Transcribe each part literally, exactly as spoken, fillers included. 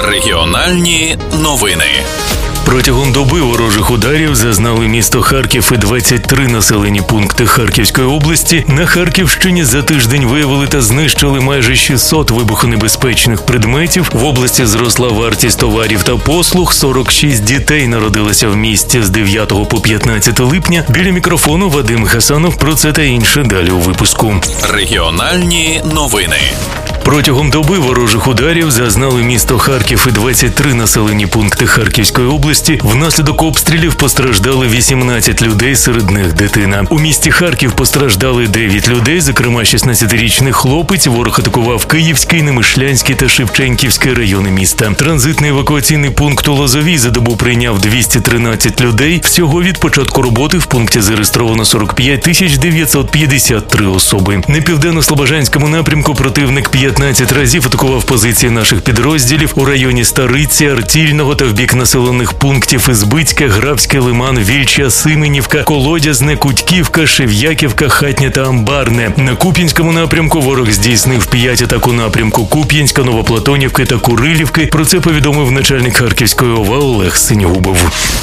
Регіональні новини. Протягом доби ворожих ударів зазнали місто Харків і двадцять три населені пункти Харківської області. На Харківщині за тиждень виявили та знищили майже шістсот вибухонебезпечних предметів. В області зросла вартість товарів та послуг. сорок шість дітей народилися в місті з дев'ятого по п'ятнадцяте липня. Біля мікрофону Вадим Хасанов. Про це та інше далі у випуску. Регіональні новини. Протягом доби ворожих ударів зазнали місто Харків і двадцять три населені пункти Харківської області. Внаслідок обстрілів постраждали вісімнадцять людей, серед них дитина. У місті Харків постраждали дев'ять людей, зокрема шістнадцятирічний хлопець. Ворог атакував Київський, Немишлянський та Шевченківський райони міста. Транзитний евакуаційний пункт у Лозовій за добу прийняв двісті тринадцять людей. Всього від початку роботи в пункті зареєстровано сорок п'ять тисяч дев'ятсот п'ятдесят три особи. На південно-слобожанському напрямку противник п'ятнадцять разів атакував позиції наших підрозділів у районі Стариці, Артільного та в бік населених пунктів Ізбицьке, Грабське, Лиман, Вільча, Сименівка, Колодязне, Кутьківка, Шев'яківка, Хатня та Амбарне. На Куп'янському напрямку ворог здійснив п'ять атак у напрямку Куп'янська, Новоплатонівки та Курилівки. Про це повідомив начальник Харківської ОВА Олег Синігубов.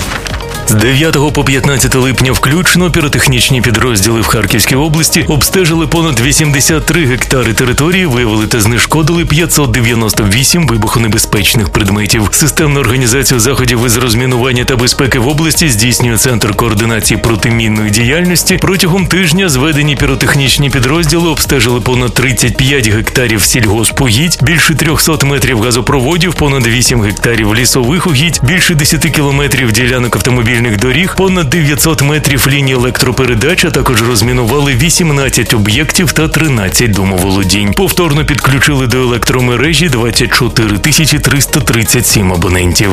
З дев'ятого по п'ятнадцяте липня включно піротехнічні підрозділи в Харківській області обстежили понад вісімдесят три гектари території, виявили та знешкодили п'ятсот дев'яносто вісім вибухонебезпечних предметів. Системну організацію заходів із розмінування та безпеки в області здійснює Центр координації протимінної діяльності. Протягом тижня зведені піротехнічні підрозділи обстежили понад тридцять п'ять гектарів сільгоспугідь, більше трьохсот метрів газопроводів, понад вісім гектарів лісових угідь, більше десяти кілометрів ділянок автомобільних доріг, понад дев'ятсот метрів ліній електропередач, а також розмінували вісімнадцять об'єктів та тринадцять домоволодінь. Повторно підключили до електромережі двадцять чотири тисячі триста тридцять сім абонентів.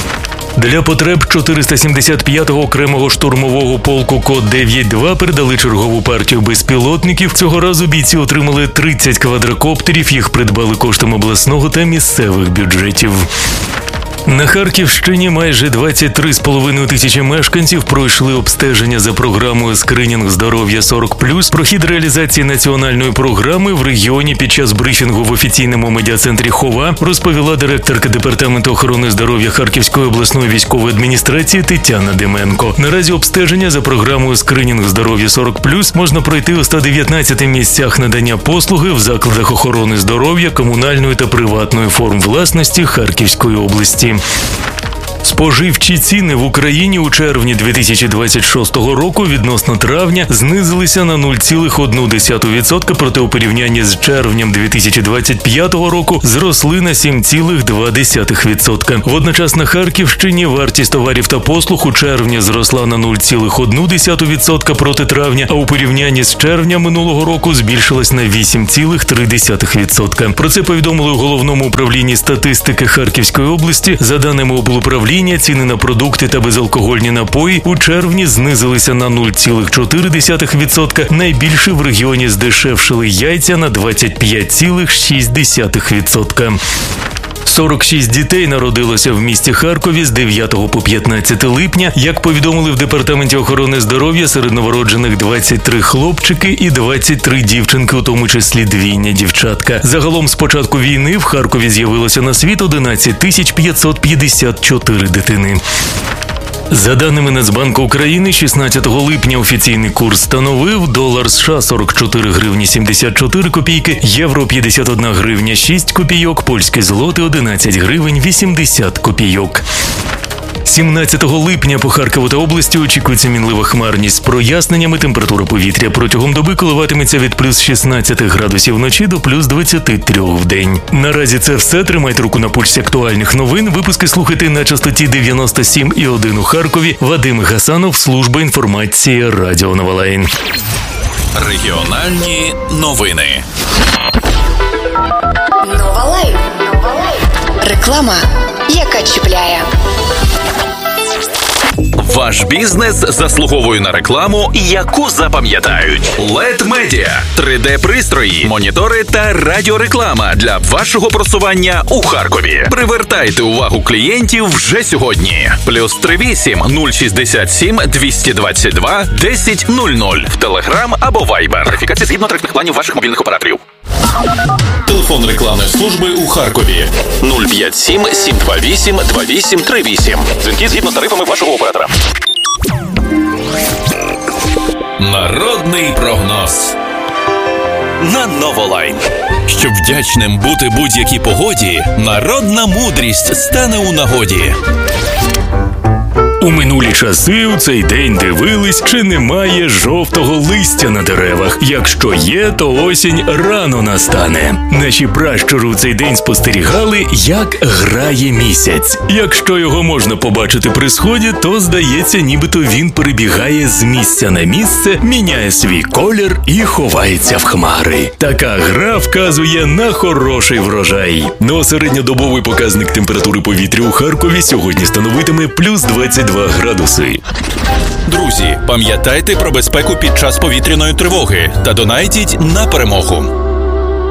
Для потреб чотириста сімдесят п'ятого окремого штурмового полку Код дев'ять два передали чергову партію безпілотників. Цього разу бійці отримали тридцять квадрокоптерів, їх придбали коштом обласного та місцевих бюджетів. На Харківщині майже двадцять три з половиною тисячі мешканців пройшли обстеження за програмою «Скринінг здоров'я сорок плюс». Про хід реалізації національної програми в регіоні під час брифінгу в офіційному медіа-центрі «Хова» розповіла директорка Департаменту охорони здоров'я Харківської обласної військової адміністрації Тетяна Деменко. Наразі обстеження за програмою «Скринінг здоров'я сорок плюс» можна пройти у ста дев'ятнадцяти місцях надання послуги в закладах охорони здоров'я, комунальної та приватної форм власності Харківської області. Споживчі ціни в Україні у червні дві тисячі двадцять шостого року відносно травня знизилися на нуль цілих одну десяту відсотка, проте у порівнянні з червнем дві тисячі двадцять п'ятого року зросли на сім цілих два десятих відсотка. Водночас на Харківщині вартість товарів та послуг у червні зросла на нуль цілих одну десяту відсотка проти травня, а у порівнянні з червня минулого року збільшилась на вісім цілих три десятих відсотка. Про це повідомили у Головному управлінні статистики Харківської області. За даними облуправління, ціни на продукти та безалкогольні напої у червні знизилися на нуль цілих чотири десятих відсотка. Найбільше в регіоні здешевшили яйця на двадцять п'ять цілих шість десятих відсотка. сорок шість дітей народилося в місті Харкові з дев'ятого по п'ятнадцяте липня. Як повідомили в Департаменті охорони здоров'я, серед новороджених двадцять три хлопчики і двадцять три дівчинки, у тому числі двійня дівчатка. Загалом з початку війни в Харкові з'явилося на світ одинадцять тисяч п'ятсот п'ятдесят чотири дитини. За даними Нацбанку України, шістнадцятого липня офіційний курс становив долар США сорок чотири гривні сімдесят чотири копійки, євро п'ятдесят одна гривня шість копійок, польський злотий одинадцять гривень вісімдесят копійок. сімнадцятого липня по Харкову та області очікується мінлива хмарність з проясненнями. Температура повітря протягом доби коливатиметься від плюс шістнадцяти градусів вночі до плюс двадцяти трьох в день. Наразі це все. Тримайте руку на пульсі актуальних новин. Випуски слухайте на частоті дев'яносто сім і один у Харкові. Вадим Гасанов, служба інформації Радіо Новолайн. Регіональні новини. Новолайн. Реклама, яка чіпляє. Ваш бізнес заслуговує на рекламу, яку запам'ятають. лед Media – три де-пристрої, монітори та радіореклама для вашого просування у Харкові. Привертайте увагу клієнтів вже сьогодні. Плюс три вісім нуль шістдесят сім двісті двадцять два десять нуль нуль в Телеграм або Вайбер. Верифікація згідно тарифних планів ваших мобільних операторів. І Телефон рекламної служби у Харкові нуль п'ять сім сім два вісім два вісім три вісім. Дзвінки згідно з тарифами вашого оператора. Народний прогноз на Новолайн. Щоб вдячним бути будь-якій погоді, народна мудрість стане у нагоді. У минулі часи у цей день дивились, чи немає жовтого листя на деревах. Якщо є, то осінь рано настане. Наші пращури у цей день спостерігали, як грає місяць. Якщо його можна побачити при сході, то здається, нібито він перебігає з місця на місце, міняє свій колір і ховається в хмари. Така гра вказує на хороший врожай. Ну а середньодобовий показник температури повітря у Харкові сьогодні становитиме плюс двадцять два градуси. Друзі, пам'ятайте про безпеку під час повітряної тривоги та донайтіть на перемогу.